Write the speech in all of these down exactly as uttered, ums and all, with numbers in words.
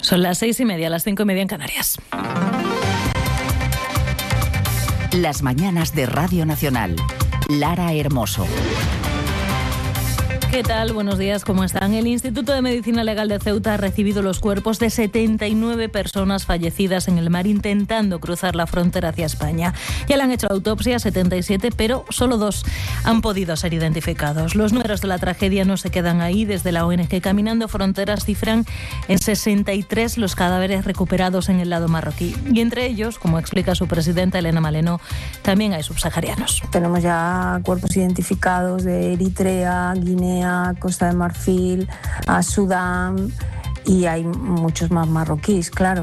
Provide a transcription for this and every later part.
Son las seis y media, las cinco y media en Canarias. Las mañanas de Radio Nacional. Lara Hermoso. ¿Qué tal? Buenos días, ¿cómo están? El Instituto de Medicina Legal de Ceuta ha recibido los cuerpos de setenta y nueve personas fallecidas en el mar intentando cruzar la frontera hacia España. Ya le han hecho autopsia a setenta y siete, pero solo dos han podido ser identificados. Los números de la tragedia no se quedan ahí. Desde la O N G Caminando Fronteras cifran en sesenta y tres los cadáveres recuperados en el lado marroquí. Y entre ellos, como explica su presidenta Elena Maleno, también hay subsaharianos. Tenemos ya cuerpos identificados de Eritrea, Guinea, Costa de Marfil, a Sudán, y hay muchos más marroquíes, claro.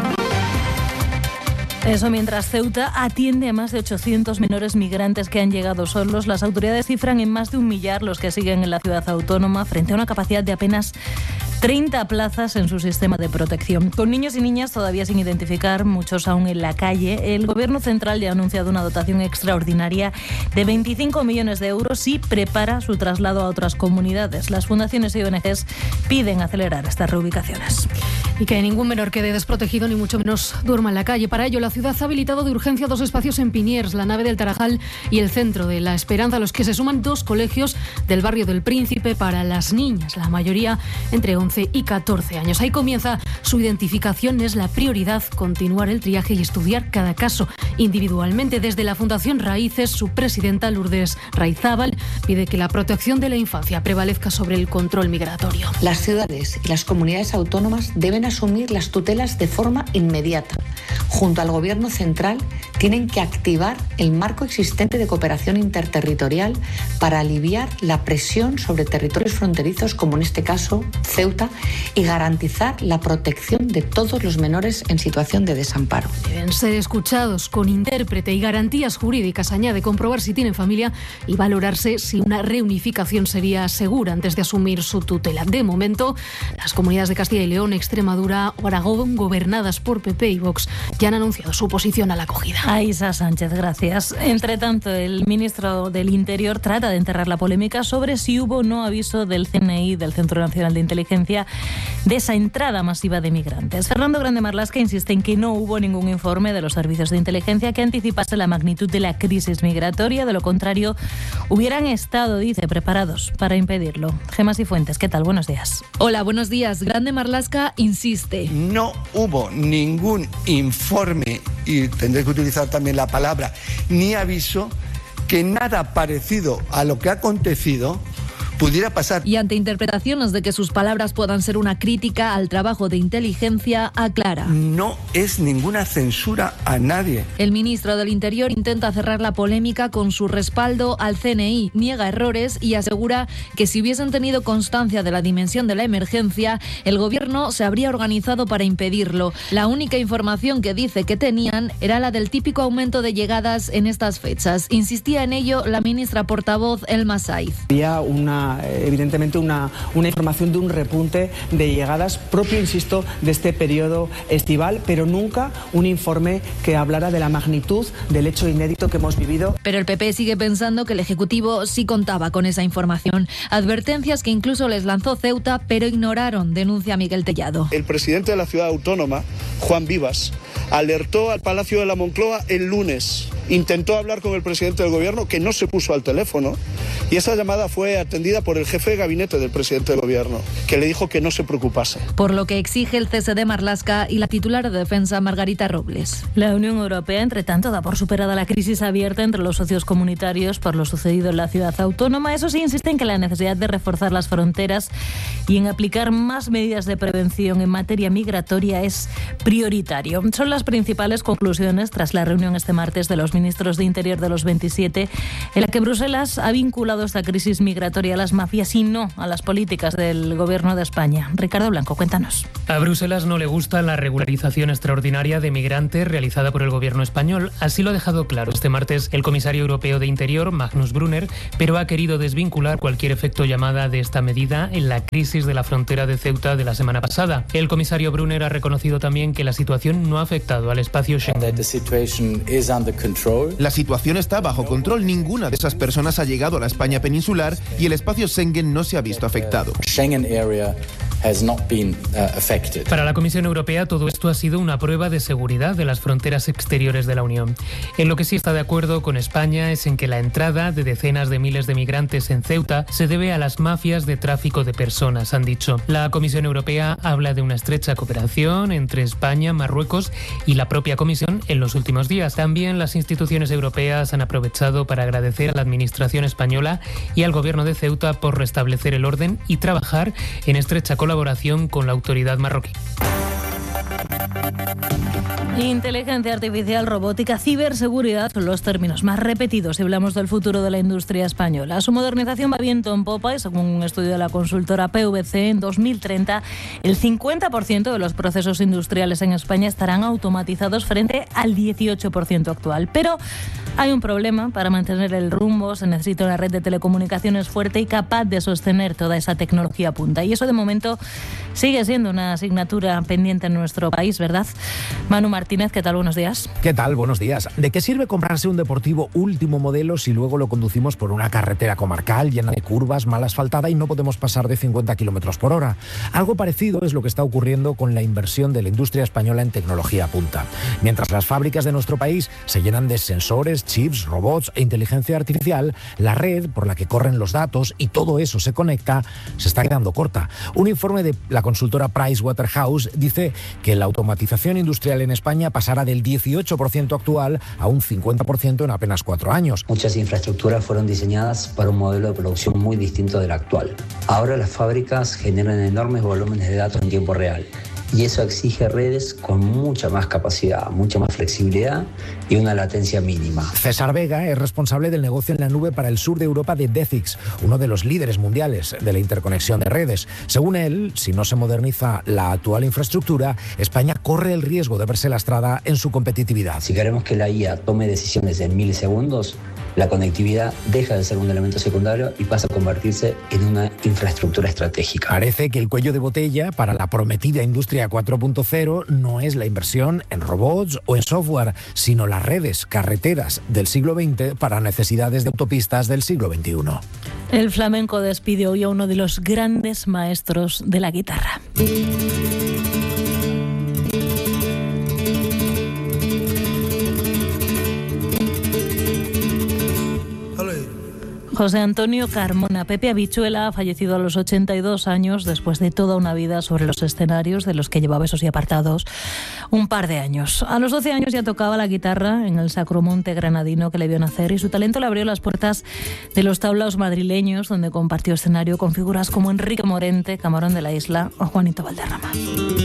Eso mientras Ceuta atiende a más de ochocientos menores migrantes que han llegado solos. Las autoridades cifran en más de un millar los que siguen en la ciudad autónoma frente a una capacidad de apenas treinta plazas en su sistema de protección. Con niños y niñas todavía sin identificar, muchos aún en la calle, el Gobierno central ya ha anunciado una dotación extraordinaria de veinticinco millones de euros y prepara su traslado a otras comunidades. Las fundaciones y O N Ges piden acelerar estas reubicaciones. Y que ningún menor quede desprotegido, ni mucho menos duerma en la calle. Para ello, la ciudad ha habilitado de urgencia dos espacios en Piniers, la nave del Tarajal y el centro de La Esperanza, a los que se suman dos colegios del barrio del Príncipe para las niñas, la mayoría entre once y catorce años. Ahí comienza su identificación. Es la prioridad continuar el triaje y estudiar cada caso individualmente. Desde la Fundación Raíces, su presidenta Lourdes Raizábal pide que la protección de la infancia prevalezca sobre el control migratorio. Las ciudades y las comunidades autónomas deben asumir las tutelas de forma inmediata. Junto al Gobierno central tienen que activar el marco existente de cooperación interterritorial para aliviar la presión sobre territorios fronterizos, como en este caso Ceuta, y garantizar la protección de todos los menores en situación de desamparo. Deben ser escuchados con intérprete y garantías jurídicas, añade, comprobar si tienen familia y valorarse si una reunificación sería segura antes de asumir su tutela. De momento, las comunidades de Castilla y León, Extremadura o Aragón, gobernadas por P P y Vox, ya han anunciado su oposición a la acogida. Aisa Sánchez, gracias. Entre tanto, el ministro del Interior trata de enterrar la polémica sobre si hubo o no aviso del C N I, del Centro Nacional de Inteligencia, de esa entrada masiva de migrantes. Fernando Grande Marlaska insiste en que no hubo ningún informe de los servicios de inteligencia que anticipase la magnitud de la crisis migratoria. De lo contrario, hubieran estado, dice, preparados para impedirlo. Gemma Cifuentes, ¿qué tal? Buenos días. Hola, buenos días. Grande Marlaska insiste. No hubo ningún informe, y tendré que utilizar también la palabra, ni aviso, que nada parecido a lo que ha acontecido pudiera pasar. Y ante interpretaciones de que sus palabras puedan ser una crítica al trabajo de inteligencia, aclara. No es ninguna censura a nadie. El ministro del Interior intenta cerrar la polémica con su respaldo al C N I, niega errores y asegura que si hubiesen tenido constancia de la dimensión de la emergencia, el gobierno se habría organizado para impedirlo. La única información que dice que tenían era la del típico aumento de llegadas en estas fechas. Insistía en ello la ministra portavoz Elma Saiz. Había una evidentemente una, una información de un repunte de llegadas propio, insisto, de este periodo estival, pero nunca un informe que hablara de la magnitud del hecho inédito que hemos vivido. Pero el P P sigue pensando que el Ejecutivo sí contaba con esa información. Advertencias que incluso les lanzó Ceuta, pero ignoraron, denuncia Miguel Tellado. El presidente de la ciudad autónoma, Juan Vivas, alertó al Palacio de la Moncloa el lunes. Intentó hablar con el presidente del gobierno, que no se puso al teléfono, y esa llamada fue atendida por el jefe de gabinete del presidente del gobierno, que le dijo que no se preocupase. Por lo que exige el cese de Marlaska y la titular de Defensa, Margarita Robles. La Unión Europea, entre tanto, da por superada la crisis abierta entre los socios comunitarios por lo sucedido en la ciudad autónoma. Eso sí, insiste en que la necesidad de reforzar las fronteras y en aplicar más medidas de prevención en materia migratoria es prioritario. Son las principales conclusiones tras la reunión este martes de los ministros de Interior de los veintisiete, en la que Bruselas ha vinculado esta crisis migratoria a las mafias y no a las políticas del Gobierno de España. Ricardo Blanco, cuéntanos. A Bruselas no le gusta la regularización extraordinaria de migrantes realizada por el Gobierno español. Así lo ha dejado claro este martes el comisario europeo de Interior, Magnus Brunner, pero ha querido desvincular cualquier efecto llamada de esta medida en la crisis de la frontera de Ceuta de la semana pasada. El comisario Brunner ha reconocido también que la situación no ha afectado al espacio Schengen. La situación está bajo control. Ninguna de esas personas ha llegado a la España peninsular y el espacio Schengen no se ha visto afectado. has not been uh, affected. Para la Comisión Europea, todo esto ha sido una prueba de seguridad de las fronteras exteriores de la Unión. En lo que sí está de acuerdo con España es en que la entrada de decenas de miles de migrantes en Ceuta se debe a las mafias de tráfico de personas, han dicho. La Comisión Europea habla de una estrecha cooperación entre España, Marruecos y la propia Comisión en los últimos días. También las instituciones europeas han aprovechado para agradecer a la Administración española y al Gobierno de Ceuta por restablecer el orden y trabajar en estrecha colaboración con la autoridad marroquí. Inteligencia artificial, robótica, ciberseguridad son los términos más repetidos si hablamos del futuro de la industria española. Su modernización va viento en popa y según un estudio de la consultora P V C, en dos mil treinta el cincuenta por ciento de los procesos industriales en España estarán automatizados frente al dieciocho por ciento actual. Pero hay un problema. Para mantener el rumbo se necesita una red de telecomunicaciones fuerte y capaz de sostener toda esa tecnología punta. Y eso de momento sigue siendo una asignatura pendiente en nuestro país, ¿verdad? Manu Martínez, ¿qué tal? Buenos días. ¿Qué tal? Buenos días. ¿De qué sirve comprarse un deportivo último modelo si luego lo conducimos por una carretera comarcal llena de curvas, mal asfaltada y no podemos pasar de cincuenta kilómetros por hora? Algo parecido es lo que está ocurriendo con la inversión de la industria española en tecnología punta. Mientras las fábricas de nuestro país se llenan de sensores, chips, robots e inteligencia artificial, la red por la que corren los datos y todo eso se conecta se está quedando corta. Un informe de la consultora Pricewaterhouse dice que la automatización industrial en España pasará del dieciocho por ciento actual a un cincuenta por ciento en apenas cuatro años. Muchas infraestructuras fueron diseñadas para un modelo de producción muy distinto del actual. Ahora las fábricas generan enormes volúmenes de datos en tiempo real. Y eso exige redes con mucha más capacidad, mucha más flexibilidad y una latencia mínima. César Vega es responsable del negocio en la nube para el sur de Europa de Decix, uno de los líderes mundiales de la interconexión de redes. Según él, si no se moderniza la actual infraestructura, España corre el riesgo de verse lastrada en su competitividad. Si queremos que la I A tome decisiones en milisegundos, la conectividad deja de ser un elemento secundario y pasa a convertirse en una infraestructura estratégica. Parece que el cuello de botella para la prometida industria cuatro punto cero no es la inversión en robots o en software, sino las redes carreteras del siglo veinte para necesidades de autopistas del siglo veintiuno. El flamenco despide hoy a uno de los grandes maestros de la guitarra. José Antonio Carmona, Pepe Habichuela, ha fallecido a los ochenta y dos años después de toda una vida sobre los escenarios de los que llevaba, esos y apartados, un par de años. A los doce años ya tocaba la guitarra en el Sacromonte granadino que le vio nacer y su talento le abrió las puertas de los tablaos madrileños, donde compartió escenario con figuras como Enrique Morente, Camarón de la Isla o Juanito Valderrama.